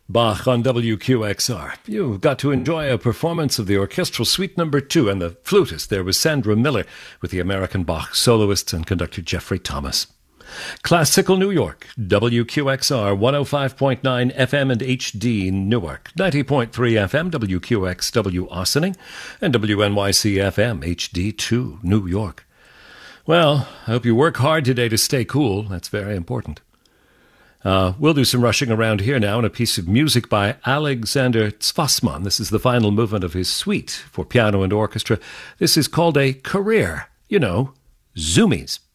Bach on WQXR. You got to enjoy a performance of the Orchestral Suite No. 2, and the flutist there was Sandra Miller with the American Bach soloist and conductor Jeffrey Thomas. Classical New York, WQXR 105.9 FM and HD Newark, 90.3 FM WQXW Ossining, and WNYC FM HD2 New York. Well, I hope you work hard today to stay cool. That's very important. We'll do some rushing around here now in a piece of music by Alexander Zwassmann. This is the final movement of his suite for piano and orchestra. This is called a career, Zoomies.